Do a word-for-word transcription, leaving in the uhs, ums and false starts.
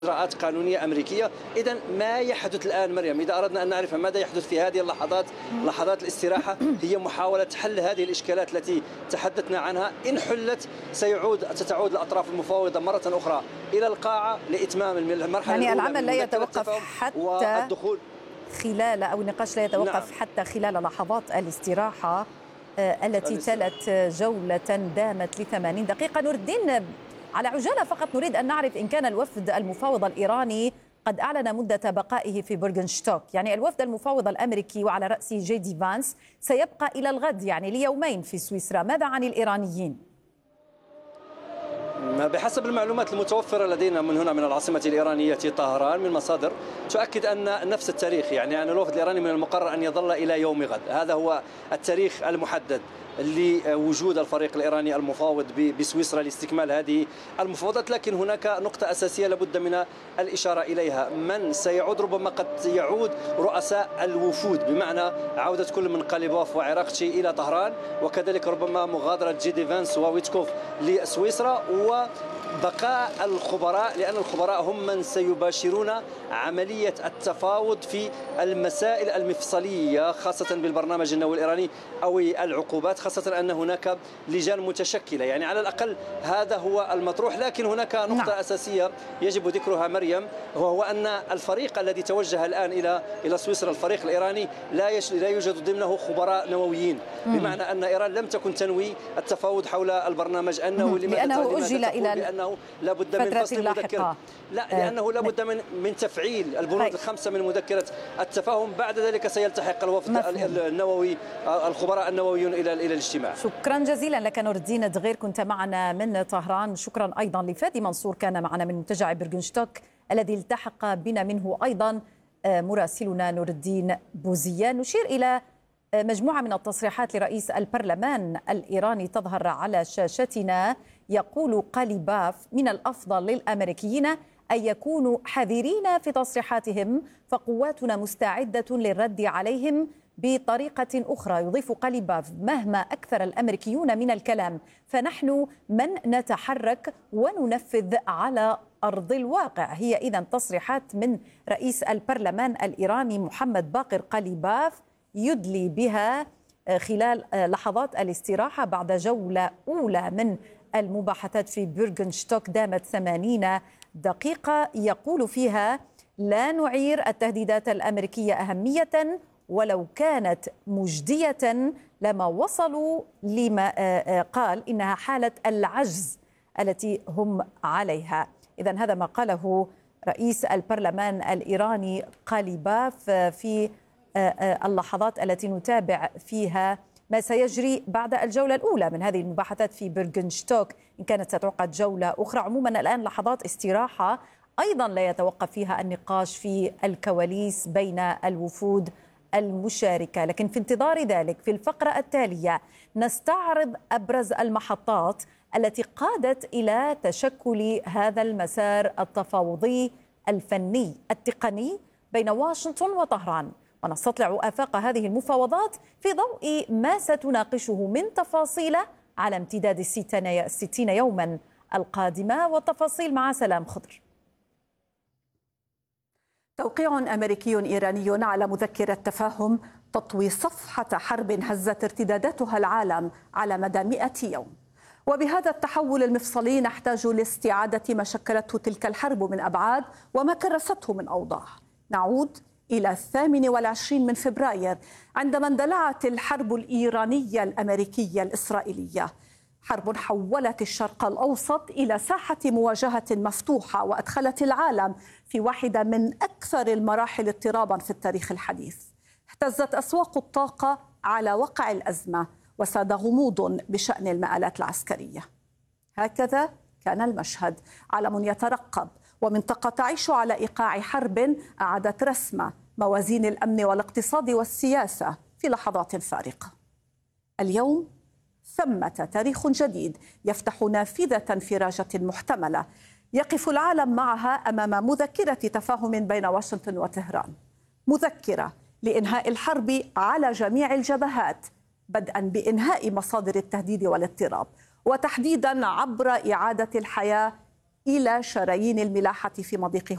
إجراءات قانونية أمريكية. إذا ما يحدث الآن مريم، إذا أردنا أن نعرف ماذا يحدث في هذه اللحظات، لحظات الاستراحة، هي محاولة حل هذه الإشكالات التي تحدثنا عنها. إن حلت سيعود ستعود الأطراف المفاوضة مرة أخرى إلى القاعة لإتمام المرحلة يعني الأولى العمل لا يتوقف حتى والدخول خلال أو النقاش لا يتوقف نعم. حتى خلال لحظات الاستراحة التي تلت جولة دامت لثمانين دقيقة. نور الدين، على عجالة فقط نريد أن نعرف إن كان الوفد المفاوض الإيراني قد أعلن مدة بقائه في بورغنشتوك. يعني الوفد المفاوض الأمريكي وعلى رأسه جي دي فانس سيبقى إلى الغد، يعني ليومين في سويسرا. ماذا عن الإيرانيين؟ بحسب المعلومات المتوفرة لدينا من هنا من العاصمة الإيرانية طهران من مصادر تؤكد أن نفس التاريخ، يعني أن الوفد الإيراني من المقرر أن يظل إلى يوم غد. هذا هو التاريخ المحدد لوجود الفريق الإيراني المفاوض بسويسرا لاستكمال هذه المفاوضات. لكن هناك نقطة أساسية لابد من الإشارة إليها: من سيعود؟ ربما قد يعود رؤساء الوفود، بمعنى عودة كل من قليبوف وعراقتشي إلى طهران، وكذلك ربما مغادرة جي دي فانس وويتكوف لسويسرا، وبقاء الخبراء، لأن الخبراء هم من سيباشرون عملية التفاوض في المسائل المفصلية، خاصة بالبرنامج النووي الإيراني أو العقوبات، خاصة أن هناك لجان متشكلة. يعني على الأقل هذا هو المطروح. لكن هناك نقطة نعم. أساسية يجب ذكرها مريم، وهو أن الفريق الذي توجه الآن إلى إلى سويسرا، الفريق الإيراني، لا لا يوجد ضمنه خبراء نوويين، بمعنى أن إيران لم تكن تنوي التفاوض حول البرنامج النووي، لأنه أجل إلى لأنه لابد من فصل مذكرة. لا، لأنه لابد من من تفعيل البنود الخمسة من مذكرة التفاهم. بعد ذلك سيلتحق الوفد النووي، الخبراء النوويون إلى إلى الاجتماع. شكرا جزيلا لك نور الدين دغير، كنت معنا من طهران. شكرا أيضا لفادي منصور، كان معنا من منتجع بورغنشتوك الذي التحق بنا منه أيضا مراسلنا نور الدين بوزيان. نشير إلى مجموعة من التصريحات لرئيس البرلمان الإيراني تظهر على شاشتنا. يقول قليباف: من الأفضل للأمريكيين أن يكونوا حذرين في تصريحاتهم، فقواتنا مستعدة للرد عليهم بطريقة أخرى. يضيف قليباف: مهما أكثر الأمريكيون من الكلام فنحن من نتحرك وننفذ على أرض الواقع. هي إذن تصريحات من رئيس البرلمان الإيراني محمد باقر قليباف يدلي بها خلال لحظات الاستراحة بعد جولة أولى من المباحثات في بورغنشتوك دامت ثمانين دقيقة، يقول فيها: لا نعير التهديدات الأمريكية أهمية، ولو كانت مجدية لما وصلوا لما قال إنها حالة العجز التي هم عليها. إذن هذا ما قاله رئيس البرلمان الإيراني قليباف في اللحظات التي نتابع فيها ما سيجري بعد الجولة الأولى من هذه المباحثات في بورغنشتوك، إن كانت ستعقد جولة أخرى. عموما الآن لحظات استراحة أيضا لا يتوقف فيها النقاش في الكواليس بين الوفود المشاركة. لكن في انتظار ذلك في الفقرة التالية نستعرض أبرز المحطات التي قادت إلى تشكل هذا المسار التفاوضي الفني التقني بين واشنطن وطهران، ونستطلع آفاق هذه المفاوضات في ضوء ما ستناقشه من تفاصيل على امتداد الستين يوما القادمة. والتفاصيل مع سلام خضر. توقيع أمريكي إيراني على مذكرة تفاهم تطوي صفحة حرب هزت ارتداداتها العالم على مدى مئة يوم. وبهذا التحول المفصلي نحتاج لاستعادة ما شكلته تلك الحرب من أبعاد وما كرسته من أوضاع. نعود إلى الثامن والعشرين من فبراير عندما اندلعت الحرب الإيرانية الأمريكية الإسرائيلية، حرب حولت الشرق الأوسط إلى ساحة مواجهة مفتوحة وأدخلت العالم في واحدة من أكثر المراحل اضطرابا في التاريخ الحديث. اهتزت أسواق الطاقة على وقع الأزمة وساد غموض بشأن المآلات العسكرية. هكذا كان المشهد: عالم يترقب ومنطقة تعيش على إيقاع حرب أعادت رسم موازين الأمن والاقتصاد والسياسة في لحظات فارقة. اليوم ثمة تاريخ جديد يفتح نافذة انفراجة محتملة يقف العالم معها أمام مذكرة تفاهم بين واشنطن وطهران، مذكرة لإنهاء الحرب على جميع الجبهات، بدءا بإنهاء مصادر التهديد والاضطراب، وتحديدا عبر إعادة الحياة إلى شرايين الملاحة في مضيق